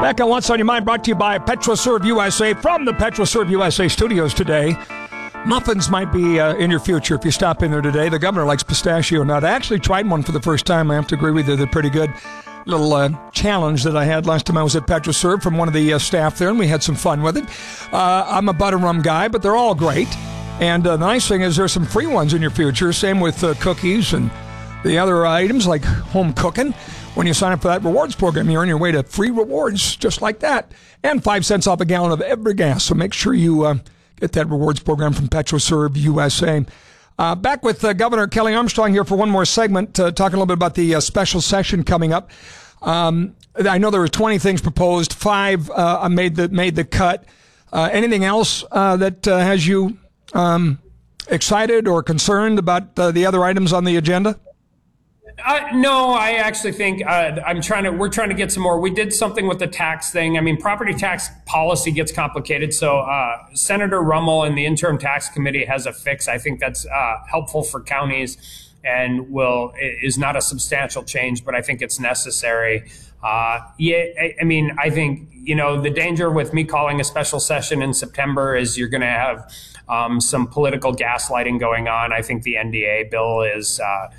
Back on What's on Your Mind, brought to you by PetroServe USA from the PetroServe USA studios today. Muffins might be in your future if you stop in there today. The governor likes pistachio nut. I actually tried one for the first time. I have to agree with you, they're pretty good. Little challenge that I had last time I was at PetroServe from one of the staff there, and we had some fun with it. I'm a butter rum guy, but they're all great. And the nice thing is there's some free ones in your future. Same with cookies and the other items like home cooking. When you sign up for that rewards program, you earn your way to free rewards just like that. And 5 cents off a gallon of every gas. So make sure you get that rewards program from PetroServe USA. Back with Governor Kelly Armstrong here for one more segment, talking a little bit about the special session coming up. I know there were 20 things proposed. 5 made the cut. Anything else that has you excited or concerned about the other items on the agenda? No, I actually think we're trying to get some more. We did something with the tax thing. I mean, property tax policy gets complicated. So Senator Rummel and the interim tax committee has a fix. I think that's helpful for counties and is not a substantial change, but I think it's necessary. I think, the danger with me calling a special session in September is you're going to have some political gaslighting going on. I think the NDA bill is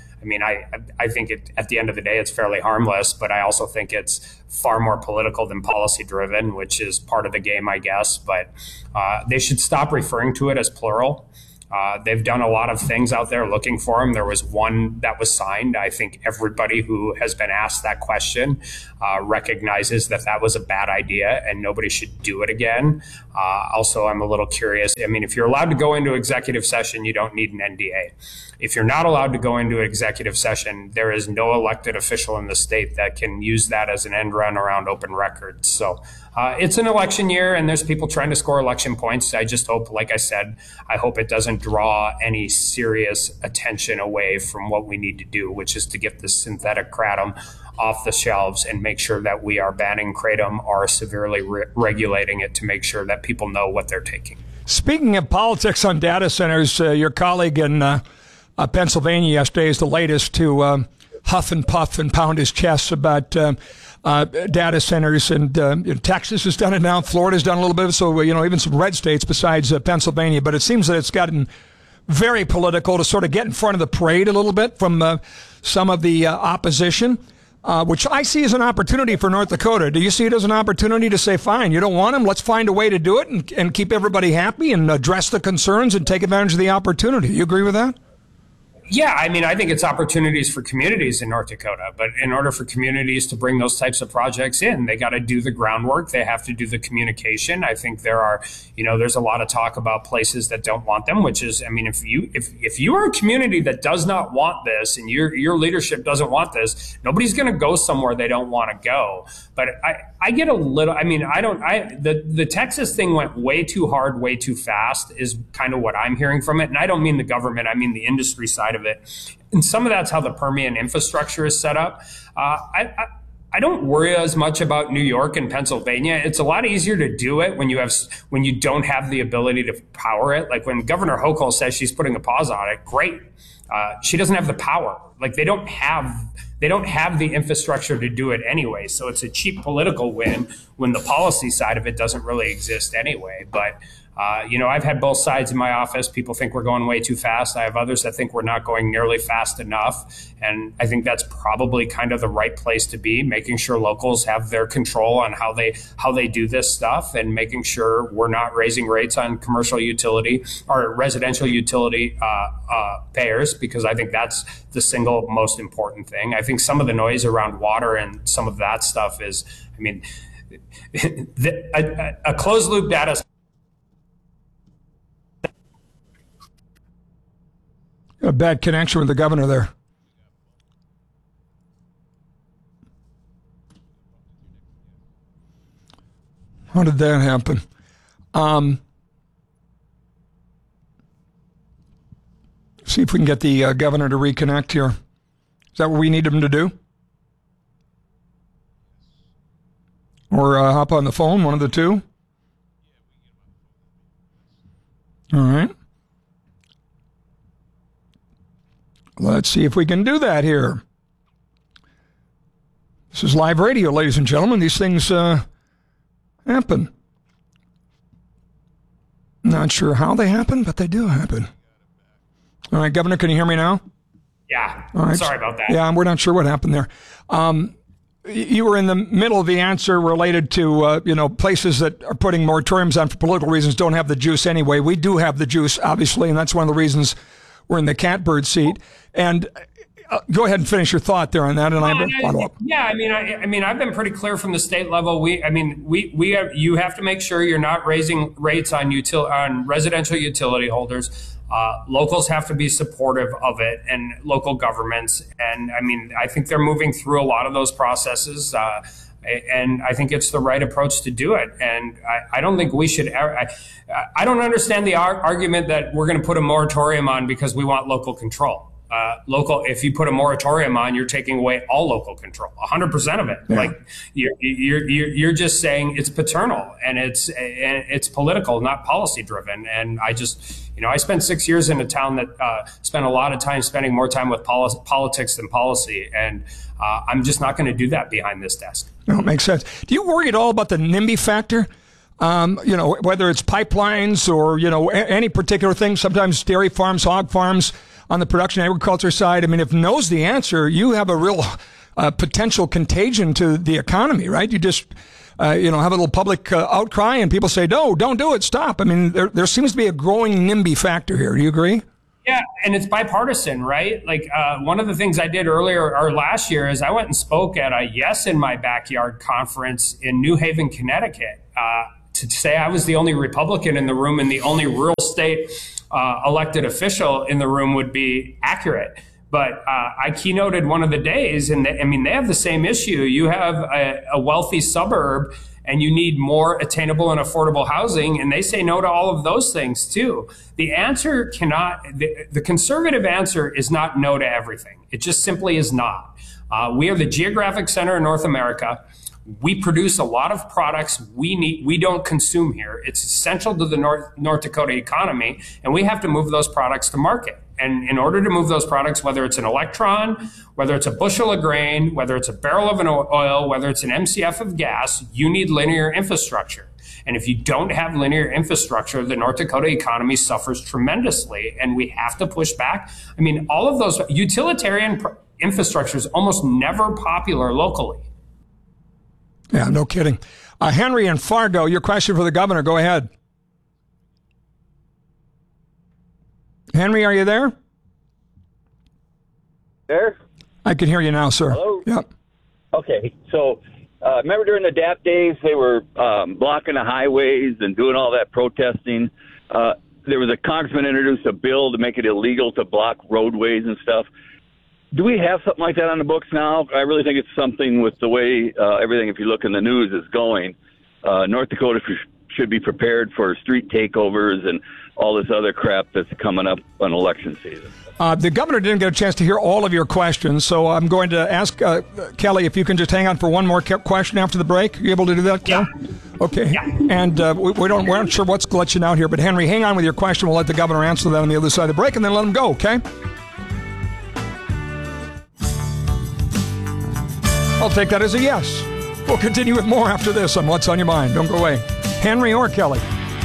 I think at the end of the day, it's fairly harmless, but I also think it's far more political than policy driven, which is part of the game, I guess. But they should stop referring to it as plural. They've done a lot of things out there looking for them. There was one that was signed. I think everybody who has been asked that question recognizes that was a bad idea and nobody should do it again. Also, I'm a little curious. I mean, if you're allowed to go into executive session, you don't need an NDA. If you're not allowed to go into an executive session, there is no elected official in the state that can use that as an end run around open records. So it's an election year and there's people trying to score election points. I just hope, like I said, I hope it doesn't draw any serious attention away from what we need to do, which is to get this synthetic kratom off the shelves and make sure that we are banning kratom or severely regulating it to make sure that people know what they're taking. Speaking of politics on data centers, your colleague in Pennsylvania yesterday is the latest to huff and puff and pound his chest about data centers. And Texas has done it now. Florida's done a little bit of it. So, even some red states besides Pennsylvania. But it seems that it's gotten very political to sort of get in front of the parade a little bit from some of the opposition, which I see as an opportunity for North Dakota. Do you see it as an opportunity to say, fine, you don't want them, let's find a way to do it and keep everybody happy and address the concerns and take advantage of the opportunity? You agree with that? Yeah, I think it's opportunities for communities in North Dakota. But in order for communities to bring those types of projects in, they got to do the groundwork. They have to do the communication. I think there's a lot of talk about places that don't want them, which is, if you are a community that does not want this and your leadership doesn't want this, nobody's going to go somewhere they don't want to go. But I get a little, the Texas thing went way too hard, way too fast is kind of what I'm hearing from it. And I don't mean the government, I mean the industry side of it. And some of that's how the Permian infrastructure is set up. I don't worry as much about New York and Pennsylvania. It's a lot easier to do it when you don't have the ability to power it. Like when Governor Hochul says she's putting a pause on it, great. She doesn't have the power. Like they don't have the infrastructure to do it anyway. So it's a cheap political win when the policy side of it doesn't really exist anyway. But I've had both sides in my office. People think we're going way too fast. I have others that think we're not going nearly fast enough. And I think that's probably kind of the right place to be, making sure locals have their control on how they do this stuff and making sure we're not raising rates on commercial utility or residential utility payers, because I think that's the single most important thing. I think some of the noise around water and some of that stuff is, a closed loop data. A bad connection with the governor there. How did that happen? See if we can get the governor to reconnect here. Is that what we need him to do? Or hop on the phone, one of the two? All right. Let's see if we can do that here. This is live radio, ladies and gentlemen. These things happen. Not sure how they happen, but they do happen. All right, Governor, can you hear me now? Yeah. All right. Sorry about that. Yeah, we're not sure what happened there. You were in the middle of the answer related to, places that are putting moratoriums on for political reasons don't have the juice anyway. We do have the juice, obviously, and that's one of the reasons we're in the catbird seat. And go ahead and finish your thought there on that, and I'm going to follow up. Yeah, I mean, I've been pretty clear from the state level. You have to make sure you're not raising rates on residential utility holders. Locals have to be supportive of it, and local governments. And I mean, I think they're moving through a lot of those processes. And I think it's the right approach to do it. And I don't think we should ever, I don't understand the argument that we're going to put a moratorium on because we want local control. If you put a moratorium on, you're taking away all local control, 100% of it. Yeah. Like you're just saying it's paternal and it's political, not policy driven. And I just, I spent 6 years in a town that spent a lot of time spending more time with politics than policy. And I'm just not going to do that behind this desk. No, it makes sense. Do you worry at all about the NIMBY factor? Whether it's pipelines or, any particular thing, sometimes dairy farms, hog farms on the production agriculture side. I mean, if no's the answer, you have a real potential contagion to the economy, right? You just, have a little public outcry and people say, no, don't do it, stop. I mean, there seems to be a growing NIMBY factor here. Do you agree? Yeah, and it's bipartisan, right? Like one of the things I did earlier or last year is I went and spoke at a Yes in My Backyard conference in New Haven, Connecticut, to say I was the only Republican in the room and the only rural state elected official in the room would be accurate. But I keynoted one of the days, and they have the same issue. You have a wealthy suburb and you need more attainable and affordable housing, and they say no to all of those things too. The answer the conservative answer is not no to everything. It just simply is not. We are the geographic center of North America. We produce a lot of products we don't consume here. It's essential to the North Dakota economy, and we have to move those products to market. And in order to move those products, whether it's an electron, whether it's a bushel of grain, whether it's a barrel of an oil, whether it's an MCF of gas, you need linear infrastructure. And if you don't have linear infrastructure, the North Dakota economy suffers tremendously, and we have to push back. I mean, all of those utilitarian infrastructure is almost never popular locally. Yeah, no kidding. Henry in Fargo, your question for the governor. Go ahead. Henry, are you there? There? I can hear you now, sir. Hello? Yep. Okay, so remember during the DAP days, they were blocking the highways and doing all that protesting. There was a congressman introduced a bill to make it illegal to block roadways and stuff. Do we have something like that on the books now? I really think it's something with the way everything, if you look in the news, is going. North Dakota should be prepared for street takeovers and all this other crap that's coming up on election season. The governor didn't get a chance to hear all of your questions, so I'm going to ask Kelly if you can just hang on for one more question after the break. Are you able to do that, Kelly? Yeah. Okay. Yeah. And we're not sure what's glitching out here, but Henry, hang on with your question. We'll let the governor answer that on the other side of the break, and then let him go, okay? I'll take that as a yes. We'll continue with more after this on What's on Your Mind. Don't go away. Henry or Kelly?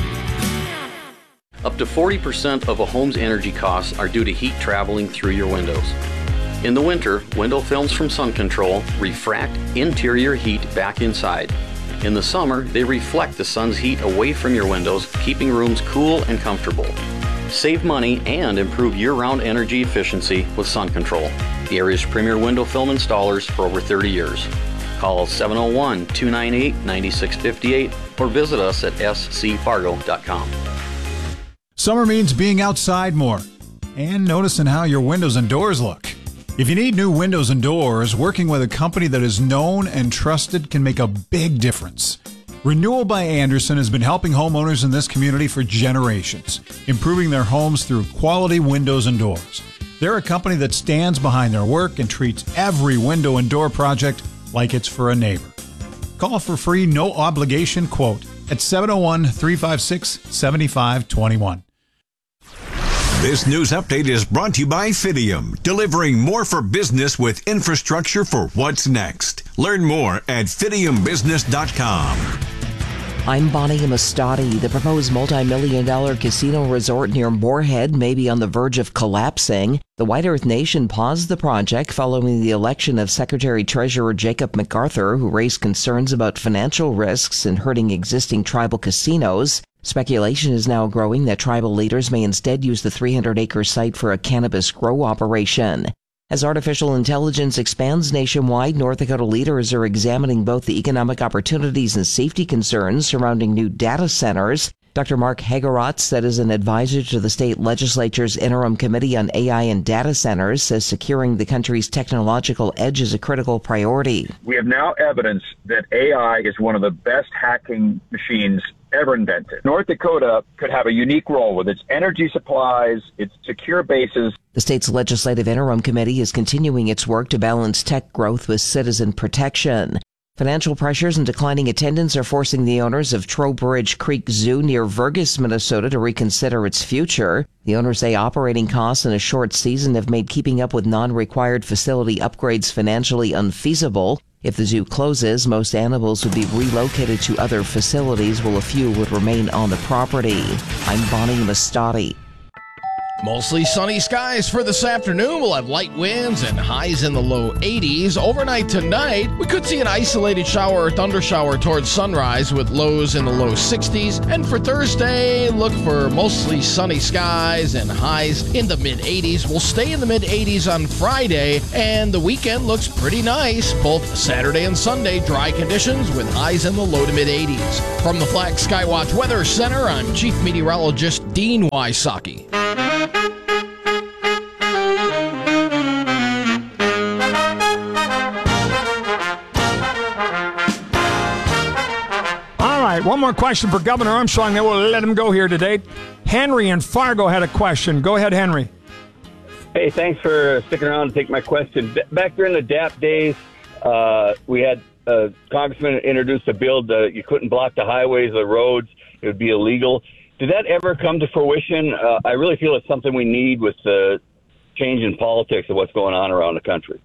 Up to 40% of a home's energy costs are due to heat traveling through your windows. In the winter, window films from Sun Control refract interior heat back inside. In the summer, they reflect the sun's heat away from your windows, keeping rooms cool and comfortable. Save money and improve year-round energy efficiency with Sun Control, the area's premier window film installers for over 30 years. Call 701-298-9658 or visit us at scfargo.com. Summer means being outside more and noticing how your windows and doors look. If you need new windows and doors, working with a company that is known and trusted can make a big difference. Renewal by Andersen has been helping homeowners in this community for generations, improving their homes through quality windows and doors. They're a company that stands behind their work and treats every window and door project like it's for a neighbor. Call for free, no obligation quote at 701-356-7521. This news update is brought to you by Fidium, delivering more for business with infrastructure for what's next. Learn more at fidiumbusiness.com. I'm Bonnie Amistadi. The proposed multi-million-dollar casino resort near Moorhead may be on the verge of collapsing. The White Earth Nation paused the project following the election of Secretary-Treasurer Jacob MacArthur, who raised concerns about financial risks and hurting existing tribal casinos. Speculation is now growing that tribal leaders may instead use the 300-acre site for a cannabis grow operation. As artificial intelligence expands nationwide, North Dakota leaders are examining both the economic opportunities and safety concerns surrounding new data centers. Dr. Mark Hagerotz, that is an advisor to the state legislature's interim committee on AI and data centers, says securing the country's technological edge is a critical priority. We have now evidence that AI is one of the best hacking machines ever invented. North Dakota could have a unique role with its energy supplies, its secure bases. The state's legislative interim committee is continuing its work to balance tech growth with citizen protection. Financial pressures and declining attendance are forcing the owners of Trowbridge Creek Zoo near Vergas, Minnesota, to reconsider its future. The owners say operating costs in a short season have made keeping up with non-required facility upgrades financially unfeasible. If the zoo closes, most animals would be relocated to other facilities, while a few would remain on the property. I'm Bonnie Mastati. Mostly sunny skies for this afternoon. We'll have light winds and highs in the low 80s. Overnight tonight, we could see an isolated shower or thundershower towards sunrise with lows in the low 60s. And for Thursday, look for mostly sunny skies and highs in the mid-80s. We'll stay in the mid-80s on Friday, and the weekend looks pretty nice. Both Saturday and Sunday, dry conditions with highs in the low to mid-80s. From the Flag Skywatch Weather Center, I'm Chief Meteorologist Dean Wysocki. One more question for Governor Armstrong, then we'll let him go here today. Henry in Fargo had a question. Go ahead, Henry. Hey, thanks for sticking around to take my question. Back during the DAP days, we had a congressman introduced a bill that you couldn't block the highways, the roads. It would be illegal. Did that ever come to fruition? I really feel it's something we need with the change in politics of what's going on around the country.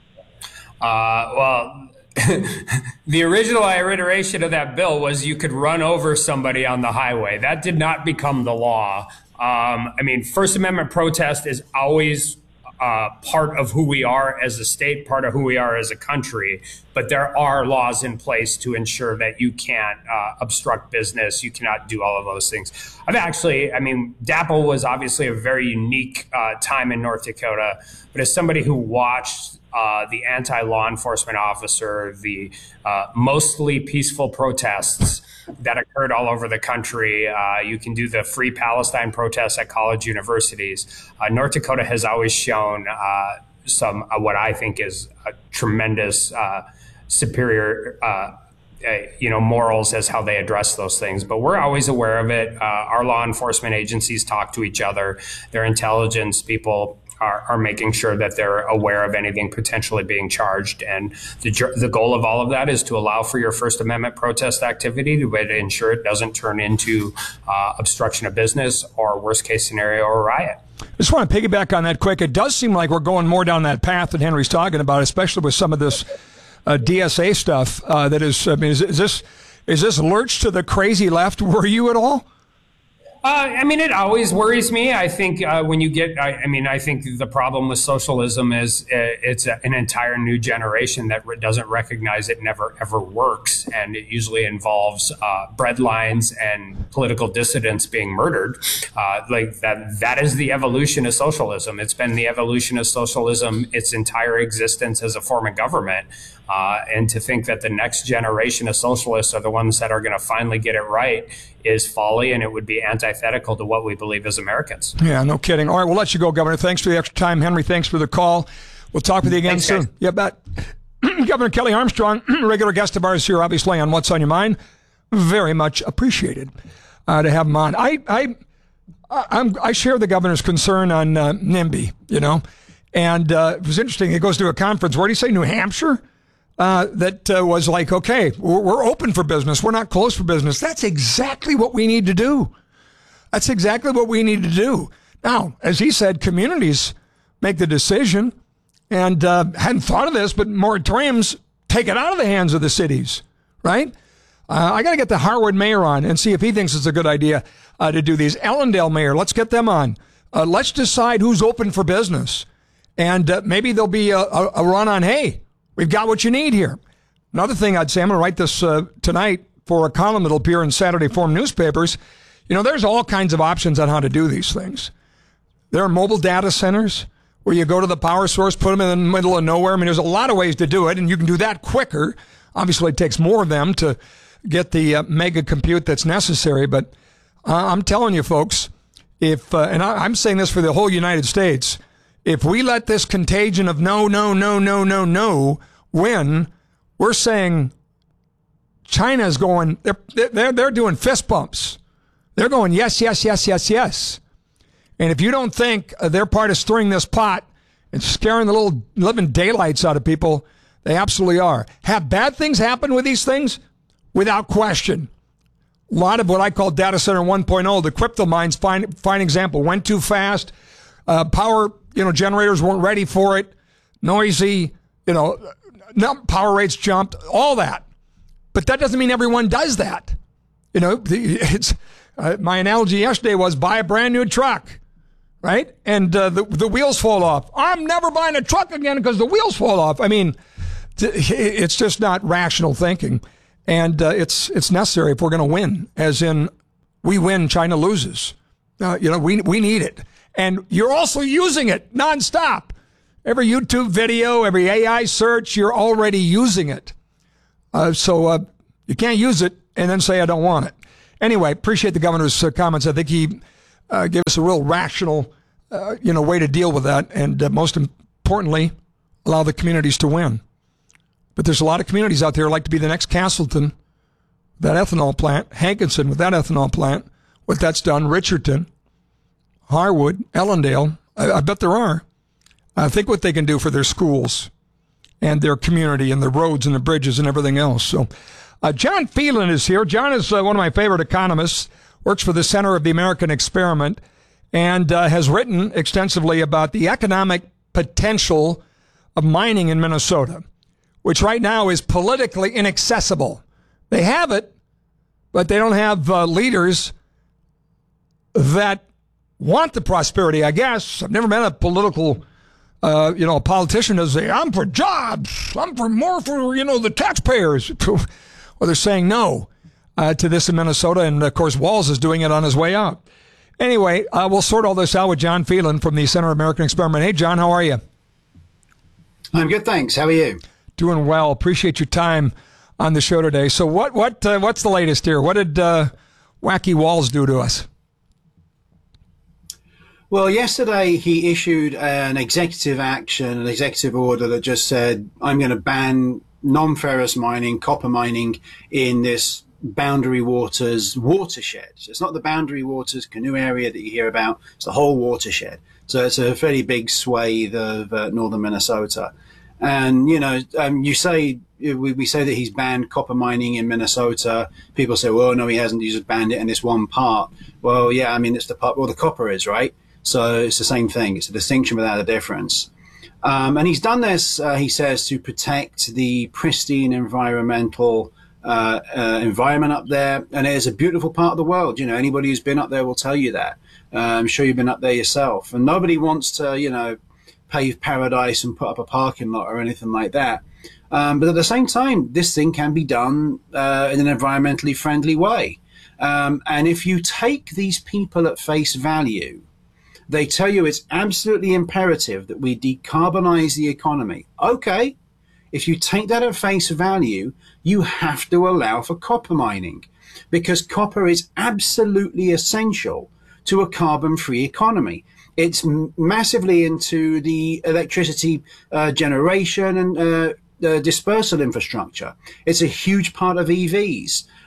Well, the original iteration of that bill was you could run over somebody on the highway. That did not become the law. First Amendment protest is always part of who we are as a state, part of who we are as a country. But there are laws in place to ensure that you can't obstruct business. You cannot do all of those things. DAPL was obviously a very unique time in North Dakota. But as somebody who watched the anti-law enforcement officer, the mostly peaceful protests that occurred all over the country. You can do the Free Palestine protests at college universities. North Dakota has always shown some what I think is a tremendous superior morals as how they address those things. But we're always aware of it. Our law enforcement agencies talk to each other. Their intelligence people are making sure that they're aware of anything potentially being charged. And the goal of all of that is to allow for your First Amendment protest activity to ensure it doesn't turn into obstruction of business or worst case scenario, a riot. I just want to piggyback on that quick. It does seem like we're going more down that path that Henry's talking about, especially with some of this DSA stuff. Is this lurch to the crazy left? Were you at all? It always worries me. I think when you get, I think the problem with socialism is it's an entire new generation that doesn't recognize it never ever works. And it usually involves breadlines and political dissidents being murdered. That is the evolution of socialism. It's been the evolution of socialism its entire existence as a form of government. And to think that the next generation of socialists are the ones that are going to finally get it right is folly, and it would be antithetical to what we believe as Americans. Yeah, no kidding. All right, we'll let you go, Governor. Thanks for the extra time. Henry, thanks for the call. We'll talk with you again soon. Guys. Yeah, but Governor Kelly Armstrong, regular guest of ours here, obviously, on What's on Your Mind. Very much appreciated to have him on. I share the governor's concern on NIMBY, and it was interesting. He goes to a conference. Where do you say, New Hampshire? That was like, okay, we're open for business. We're not closed for business. That's exactly what we need to do. That's exactly what we need to do. Now, as he said, communities make the decision, and hadn't thought of this, but moratoriums take it out of the hands of the cities, right? I got to get the Harwood mayor on and see if he thinks it's a good idea to do these. Ellendale mayor, let's get them on. Let's decide who's open for business. And maybe there'll be a run on, hey, we've got what you need here. Another thing I'd say, I'm going to write this tonight for a column that'll appear in Saturday Forum newspapers. You know, there's all kinds of options on how to do these things. There are mobile data centers where you go to the power source, put them in the middle of nowhere. I mean, there's a lot of ways to do it, and you can do that quicker. Obviously, it takes more of them to get the mega compute that's necessary. But I'm telling you, folks, if and I'm saying this for the whole United States, if we let this contagion of no win, we're saying China's going, they're doing fist bumps. They're going, yes. And if you don't think they're part of stirring this pot and scaring the little living daylights out of people, they absolutely are. Have bad things happen with these things? Without question. A lot of what I call data center 1.0, the crypto mines, fine example, went too fast. Power, generators weren't ready for it. Noisy, power rates jumped, all that. But that doesn't mean everyone does that. It's my analogy yesterday was buy a brand new truck, right? And the wheels fall off. I'm never buying a truck again because the wheels fall off. I mean, it's just not rational thinking. And it's necessary if we're going to win, as in we win, China loses. We need it. And you're also using it nonstop. Every YouTube video, every AI search, you're already using it. So you can't use it and then say, I don't want it. Anyway, appreciate the governor's comments. I think he gave us a real rational, way to deal with that. And most importantly, allow the communities to win. But there's a lot of communities out there who like to be the next Castleton, that ethanol plant, Hankinson with that ethanol plant, what that's done, Richardson, Harwood, Ellendale. I bet there are. Think what they can do for their schools and their community and the roads and the bridges and everything else. So John Phelan is here. John is one of my favorite economists, works for the Center of the American Experiment, and has written extensively about the economic potential of mining in Minnesota, which right now is politically inaccessible. They have it, but they don't have leaders that want the prosperity, I guess. I've never met a political, a politician who say, I'm for jobs. I'm for more for, the taxpayers. Well, they're saying no to this in Minnesota. And, of course, Walz is doing it on his way out. Anyway, we'll sort all this out with John Phelan from the Center of American Experiment. Hey, John, how are you? I'm good, thanks. How are you? Doing well. Appreciate your time on the show today. So what's the latest here? What did Wacky Walz do to us? Well, yesterday he issued an executive action, an executive order that just said, I'm going to ban non-ferrous mining, copper mining in this Boundary Waters watershed. So it's not the Boundary Waters canoe area that you hear about. It's the whole watershed. So it's a fairly big swathe of northern Minnesota. And, you say, we say that he's banned copper mining in Minnesota. People say, well, no, he hasn't. He's just banned it in this one part. Well, yeah, I mean, it's the part where the copper is, right? So it's the same thing. It's a distinction without a difference. And he's done this, he says, to protect the pristine environmental environment up there. And it is a beautiful part of the world. Anybody who's been up there will tell you that. I'm sure you've been up there yourself. And nobody wants to, pave paradise and put up a parking lot or anything like that. But at the same time, this thing can be done in an environmentally friendly way. And if you take these people at face value, they tell you it's absolutely imperative that we decarbonize the economy. Okay, if you take that at face value, you have to allow for copper mining because copper is absolutely essential to a carbon-free economy. It's massively into the electricity generation and dispersal infrastructure. It's a huge part of EVs.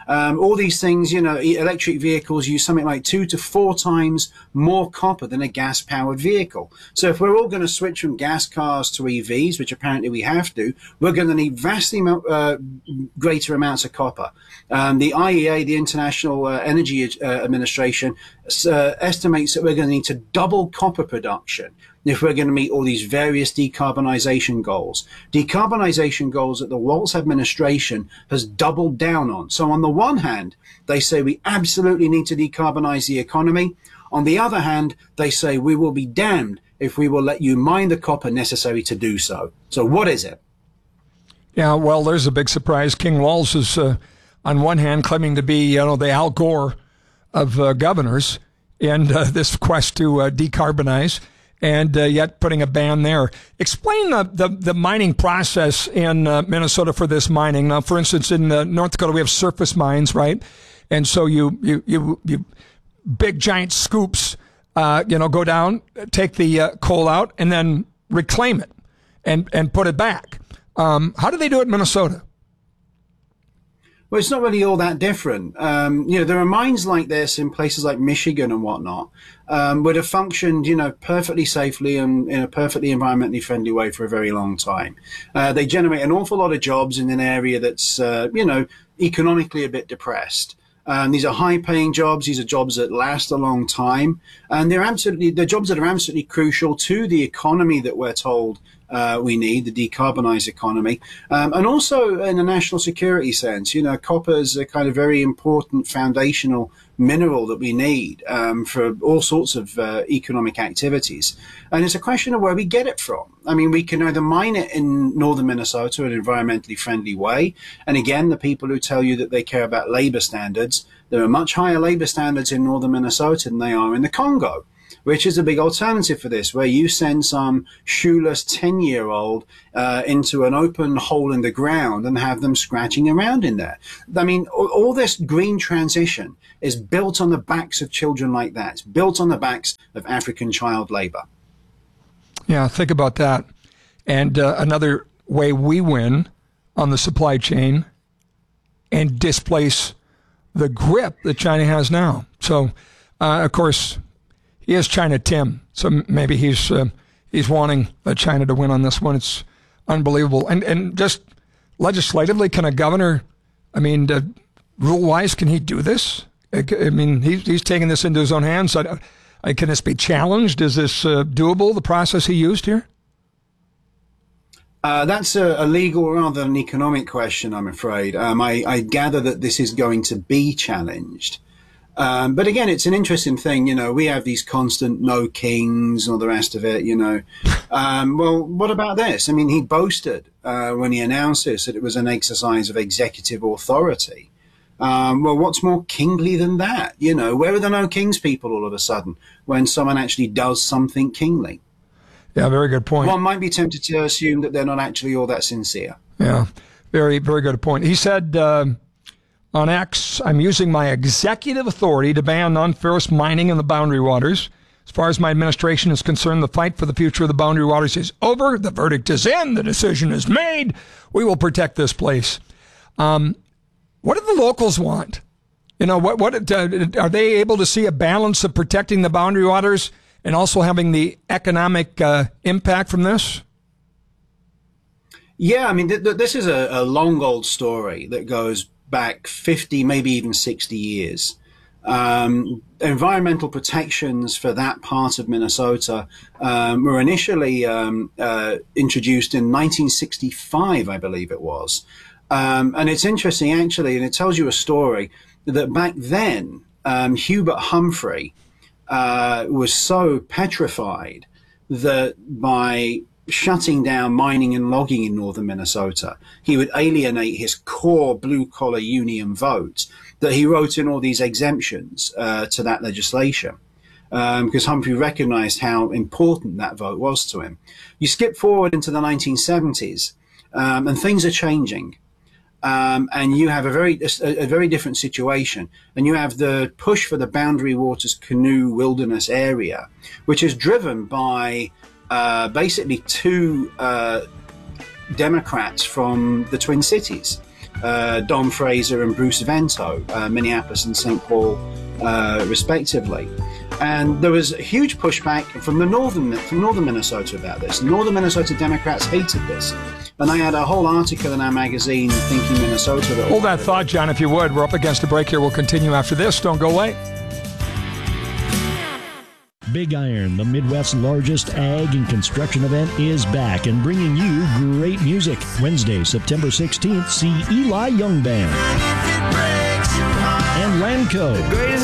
All these things, you know, electric vehicles use something like 2 to 4 times more copper than a gas-powered vehicle. So if we're all going to switch from gas cars to EVs, which apparently we have to, we're going to need vastly greater amounts of copper. The IEA, the International Energy Administration, estimates that we're going to need to double copper production if we're going to meet all these various decarbonization goals. Decarbonization goals that the Walz administration has doubled down on. So on the one hand, they say we absolutely need to decarbonize the economy. On the other hand, they say we will be damned if we will let you mine the copper necessary to do so. So what is it? Yeah, well, there's a big surprise. King Walz is, on one hand, claiming to be, you know, the Al Gore of governors in this quest to decarbonize, and yet putting a ban there. Explain the mining process in Minnesota for this mining. Now, for instance, in North Dakota, we have surface mines, right? And so you big giant scoops, go down, take the coal out, and then reclaim it and put it back. How do they do it in Minnesota? Well, it's not really all that different. There are mines like this in places like Michigan and whatnot, would have functioned, perfectly safely and in a perfectly environmentally friendly way for a very long time. They generate an awful lot of jobs in an area that's, economically a bit depressed. These are high-paying jobs. These are jobs that last a long time, and they're jobs that are absolutely crucial to the economy that we're told we need, the decarbonized economy, and also in a national security sense. Copper is a kind of very important foundational mineral that we need for all sorts of economic activities. And it's a question of where we get it from. I mean, we can either mine it in northern Minnesota in an environmentally friendly way. And again, the people who tell you that they care about labor standards, there are much higher labor standards in northern Minnesota than they are in the Congo, which is a big alternative for this, where you send some shoeless 10-year-old into an open hole in the ground and have them scratching around in there. I mean, all this green transition is built on the backs of children like that. It's built on the backs of African child labor. Yeah, think about that. And another way we win on the supply chain and displace the grip that China has now. So, of course, he is China Tim, so maybe he's wanting China to win on this one. It's unbelievable. And just legislatively, can a governor, rule-wise, can he do this? I mean, he's taking this into his own hands. Can this be challenged? Is this doable, the process he used here? That's a legal rather than an economic question, I'm afraid. I gather that this is going to be challenged. But again, it's an interesting thing. We have these constant no kings and all the rest of it, Well, what about this? I mean, he boasted when he announced this that it was an exercise of executive authority. Well, what's more kingly than that? Where are the no kings people all of a sudden when someone actually does something kingly? Yeah, very good point. One might be tempted to assume that they're not actually all that sincere. Yeah, very, very good point. He said on X, I'm using my executive authority to ban non-ferrous mining in the Boundary Waters. As far as my administration is concerned, the fight for the future of the Boundary Waters is over. The verdict is in. The decision is made. We will protect this place. What do the locals want? What are they able to see a balance of protecting the Boundary Waters and also having the economic impact from this? Yeah, I mean, this is a long old story that goes back 50, maybe even 60 years. Environmental protections for that part of Minnesota were initially introduced in 1965, I believe it was. And it's interesting, actually, and it tells you a story that back then, Hubert Humphrey was so petrified that by shutting down mining and logging in northern Minnesota, he would alienate his core blue-collar union vote, that he wrote in all these exemptions to that legislation, because Humphrey recognized how important that vote was to him. You skip forward into the 1970s, and things are changing. And you have a very different situation. And you have the push for the Boundary Waters Canoe Wilderness area, which is driven by basically two Democrats from the Twin Cities, Don Fraser and Bruce Vento, Minneapolis and St. Paul, respectively. And there was a huge pushback from northern Minnesota about this. Northern Minnesota Democrats hated this. And I had a whole article in our magazine, Thinking Minnesota. Hold that thought, John, if you would. We're up against a break here. We'll continue after this. Don't go away. Big Iron, the Midwest's largest ag and construction event, is back and bringing you great music. Wednesday, September 16th, see Eli Young Band and Lanco.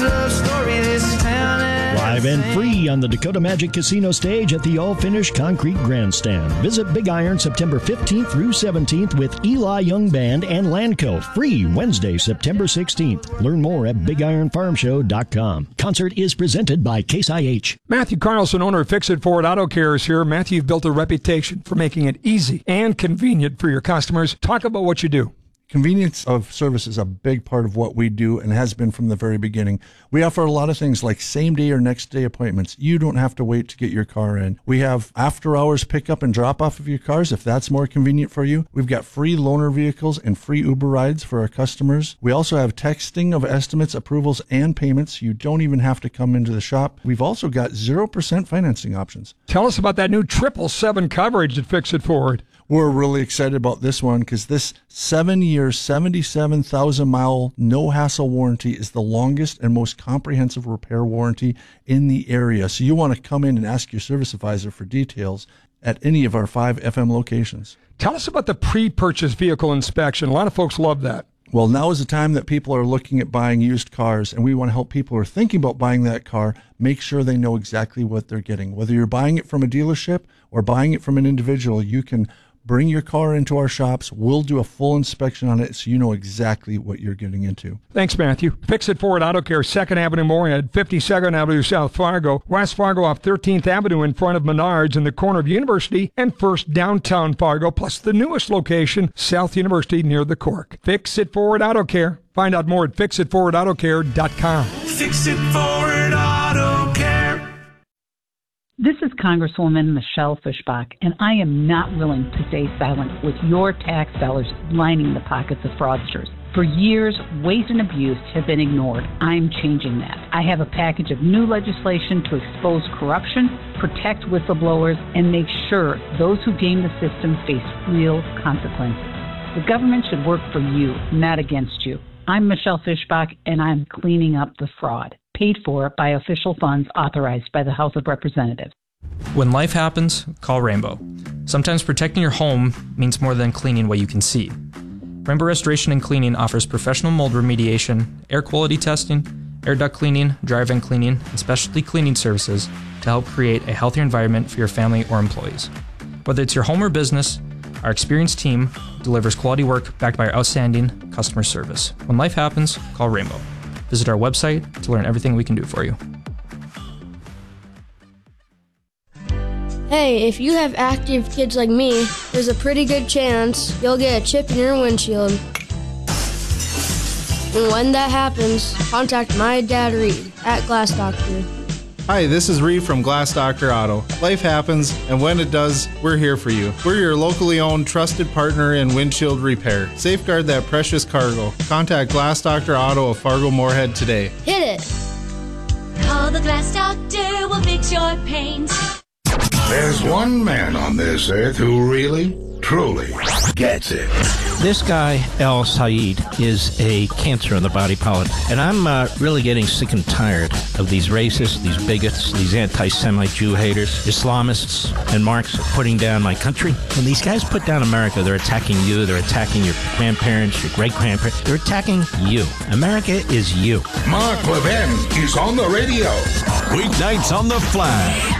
Live and free on the Dakota Magic Casino stage at the all-finished concrete grandstand. Visit Big Iron September 15th through 17th with Eli Young Band and Lanco. Free Wednesday, September 16th. Learn more at BigIronFarmShow.com. Concert is presented by Case IH. Matthew Carlson, owner of Fix It Forward Auto Care, is here. Matthew, you've built a reputation for making it easy and convenient for your customers. Talk about what you do. Convenience of service is a big part of what we do and has been from the very beginning. We offer a lot of things like same-day or next-day appointments. You don't have to wait to get your car in. We have after-hours pickup and drop-off of your cars if that's more convenient for you. We've got free loaner vehicles and free Uber rides for our customers. We also have texting of estimates, approvals, and payments. You don't even have to come into the shop. We've also got 0% financing options. Tell us about that new 777 coverage at Fix It Forward. We're really excited about this one because this 7-year, 77,000-mile, no-hassle warranty is the longest and most comprehensive repair warranty in the area. So you want to come in and ask your service advisor for details at any of our 5 FM locations. Tell us about the pre-purchase vehicle inspection. A lot of folks love that. Well, now is the time that people are looking at buying used cars, and we want to help people who are thinking about buying that car make sure they know exactly what they're getting. Whether you're buying it from a dealership or buying it from an individual, you can bring your car into our shops. We'll do a full inspection on it so you know exactly what you're getting into. Thanks, Matthew. Fix It Forward Auto Care, 2nd Avenue Moorhead, 52nd Avenue South Fargo, West Fargo off 13th Avenue in front of Menards in the corner of University, and First downtown Fargo, plus the newest location, South University near the Cork. Fix It Forward Auto Care. Find out more at fixitforwardautocare.com. Fix It Forward Auto Care. This is Congresswoman Michelle Fischbach, and I am not willing to stay silent with your tax dollars lining the pockets of fraudsters. For years, waste and abuse have been ignored. I'm changing that. I have a package of new legislation to expose corruption, protect whistleblowers, and make sure those who game the system face real consequences. The government should work for you, not against you. I'm Michelle Fischbach, and I'm cleaning up the fraud, paid for by official funds authorized by the House of Representatives. When life happens, call Rainbow. Sometimes protecting your home means more than cleaning what you can see. Rainbow Restoration and Cleaning offers professional mold remediation, air quality testing, air duct cleaning, dry vent cleaning, and specialty cleaning services to help create a healthier environment for your family or employees. Whether it's your home or business, our experienced team delivers quality work backed by our outstanding customer service. When life happens, call Rainbow. Visit our website to learn everything we can do for you. Hey, if you have active kids like me, there's a pretty good chance you'll get a chip in your windshield. And when that happens, contact my dad Reed at Glass Doctor. Hi, this is Reed from Glass Doctor Auto. Life happens, and when it does, we're here for you. We're your locally owned, trusted partner in windshield repair. Safeguard that precious cargo. Contact Glass Doctor Auto of Fargo Moorhead today. Hit it! Call the Glass Doctor, we'll fix your paint. There's one man on this earth who really, truly gets it. This guy, El Sayed, is a cancer in the body politic. And I'm really getting sick and tired of these racists, these bigots, these anti-Semite Jew haters, Islamists, and Marxists putting down my country. When these guys put down America, they're attacking you, they're attacking your grandparents, your great-grandparents. They're attacking you. America is you. Mark Levin is on the radio. Weeknights on The Flag.